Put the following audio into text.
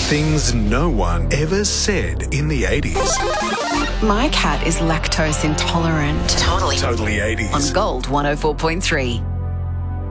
Things no one ever said in the 80s. My cat is lactose intolerant. Totally 80s. On Gold 104.3.